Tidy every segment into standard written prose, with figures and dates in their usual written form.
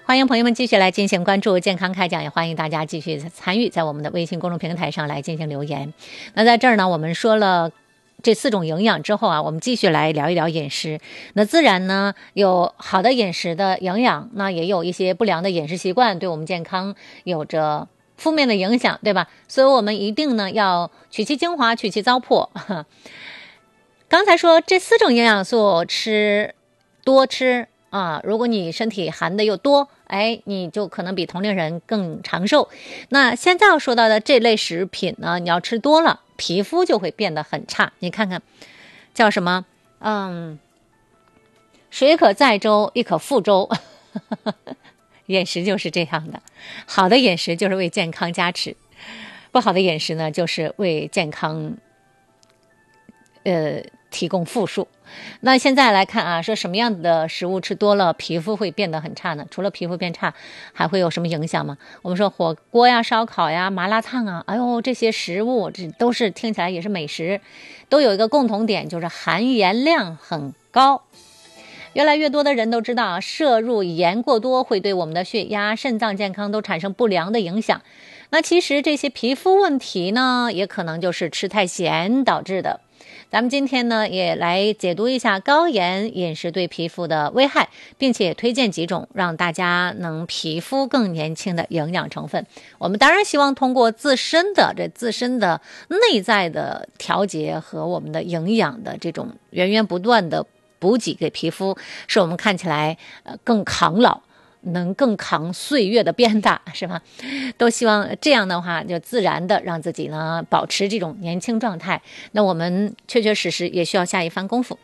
欢迎朋友们继续来进行关注健康开讲，也欢迎大家继续参与在我们的微信公众平台上来进行留言。那在这儿呢，我们说了这4种营养之后啊，我们继续来聊一聊饮食。那自然呢，有好的饮食的营养，那也有一些不良的饮食习惯对我们健康有着负面的影响，对吧？所以我们一定呢要取其精华，去其糟粕。刚才说这4种营养素多吃啊，如果你身体含的又多，你就可能比同龄人更长寿。那现在要说到的这类食品呢，你要吃多了，皮肤就会变得很差。你看看，叫什么？水可载舟，亦可覆舟。饮食就是这样的，好的饮食就是为健康加持，不好的饮食呢，就是为健康提供负数。那现在来看啊，说什么样的食物吃多了皮肤会变得很差呢？除了皮肤变差，还会有什么影响吗？我们说火锅呀、烧烤呀、麻辣烫啊，这些食物这都是听起来也是美食，都有一个共同点，就是含盐量很高。越来越多的人都知道，摄入盐过多会对我们的血压、肾脏健康都产生不良的影响。那其实这些皮肤问题呢，也可能就是吃太咸导致的。咱们今天呢，也来解读一下高盐饮食对皮肤的危害，并且推荐几种让大家能皮肤更年轻的营养成分。我们当然希望通过自身的内在的调节和我们的营养的这种源源不断的补给给皮肤，使我们看起来更抗老，能更抗岁月的鞭打，是吧？都希望这样的话就自然的让自己呢保持这种年轻状态。那我们确确实实也需要下一番功夫。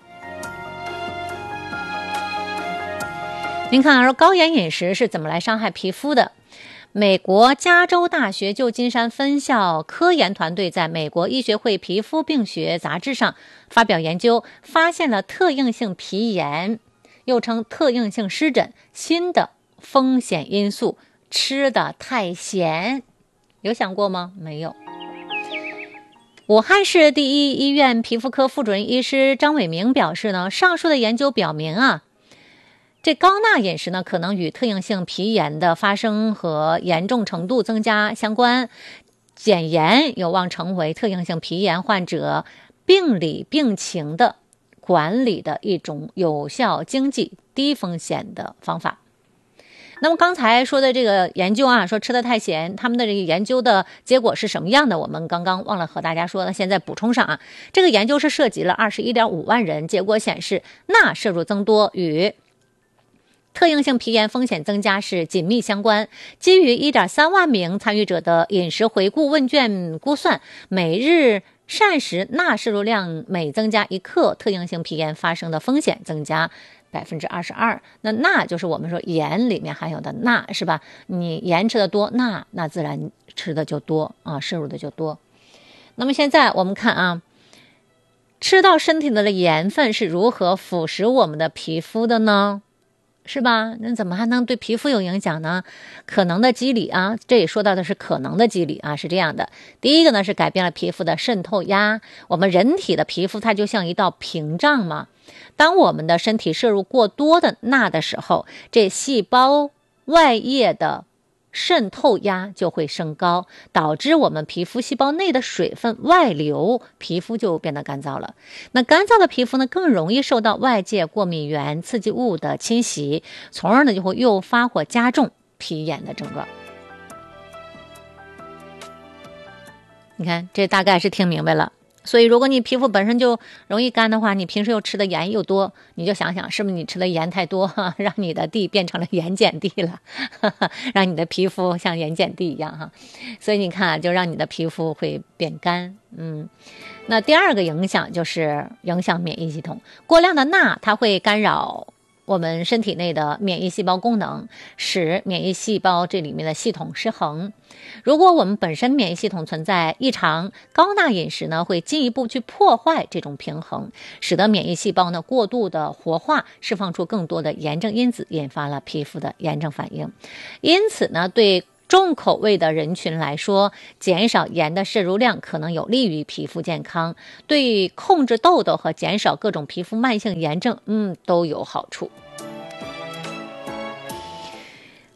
您看说高盐饮食是怎么来伤害皮肤的？美国加州大学旧金山分校科研团队在美国医学会皮肤病学杂志上发表研究，发现了特应性皮炎，又称特应性湿疹新的风险因素，吃的太咸。有想过吗？没有。武汉市第一医院皮肤科副主任医师张伟明表示呢，上述的研究表明啊，这高钠饮食呢，可能与特应性皮炎的发生和严重程度增加相关，减盐有望成为特应性皮炎患者病理病情的管理的一种有效、经济、低风险的方法。那么刚才说的这个研究啊，说吃得太咸，他们的这个研究的结果是什么样的？我们刚刚忘了和大家说了，现在补充上啊。这个研究是涉及了21.5万人，结果显示钠摄入增多与特应性皮炎风险增加是紧密相关。基于1.3万名参与者的饮食回顾问卷估算，每日膳食钠摄入量每增加1克，特应性皮炎发生的风险增加22%。那钠就是我们说盐里面含有的钠，是吧？你盐吃的多，钠那自然吃的就多啊，摄入的就多。那么现在我们看啊，吃到身体的盐分是如何腐蚀我们的皮肤的呢？是吧？那怎么还能对皮肤有影响呢？可能的机理啊，这也说到的是可能的机理啊，是这样的。第一个呢是改变了皮肤的渗透压。我们人体的皮肤它就像一道屏障嘛，当我们的身体摄入过多的钠的时候，这细胞外液的渗透压就会升高，导致我们皮肤细胞内的水分外流，皮肤就变得干燥了。那干燥的皮肤呢，更容易受到外界过敏原、刺激物的侵袭，从而呢就会诱发或加重皮炎的症状。你看，这大概是听明白了。所以如果你皮肤本身就容易干的话，你平时又吃的盐又多，你就想想是不是你吃的盐太多让你的地变成了盐碱地了让你的皮肤像盐碱地一样所以你看就让你的皮肤会变干。那第二个影响就是影响免疫系统。过量的钠它会干扰我们身体内的免疫细胞功能，使免疫细胞这里面的系统失衡。如果我们本身免疫系统存在异常，高钠饮食呢会进一步去破坏这种平衡，使得免疫细胞呢过度的活化，释放出更多的炎症因子，引发了皮肤的炎症反应。因此呢，对重口味的人群来说，减少盐的摄入量可能有利于皮肤健康，对控制痘痘和减少各种皮肤慢性炎症都有好处。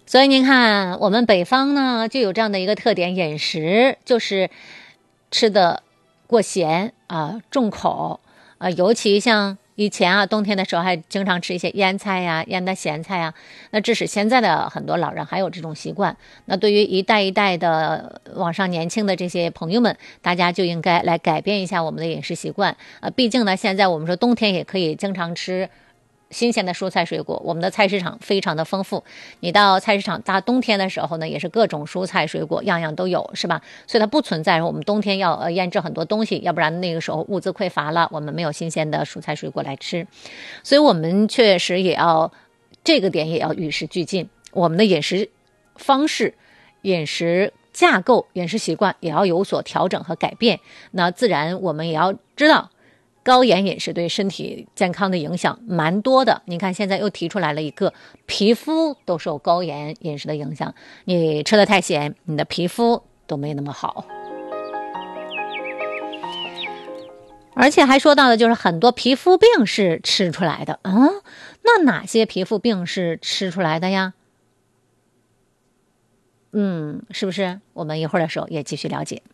所以您看，我们北方呢就有这样的一个特点，饮食就是吃的过咸啊，重口啊，尤其像以前啊，冬天的时候还经常吃一些腌菜呀、腌的咸菜呀。那致使现在的很多老人还有这种习惯。那对于一代一代的往上年轻的这些朋友们，大家就应该来改变一下我们的饮食习惯。毕竟呢，现在我们说冬天也可以经常吃新鲜的蔬菜水果，我们的菜市场非常的丰富。你到菜市场大冬天的时候呢，也是各种蔬菜水果样样都有，是吧？所以它不存在我们冬天要腌制很多东西，要不然那个时候物资匮乏了，我们没有新鲜的蔬菜水果来吃。所以我们确实也要这个点也要与时俱进，我们的饮食方式、饮食架构、饮食习惯也要有所调整和改变。那自然我们也要知道高盐饮食对身体健康的影响蛮多的。你看现在又提出来了一个，皮肤都受高盐饮食的影响，你吃的太咸，你的皮肤都没那么好。而且还说到的就是很多皮肤病是吃出来的那哪些皮肤病是吃出来的呀？是不是？我们一会儿的时候也继续了解。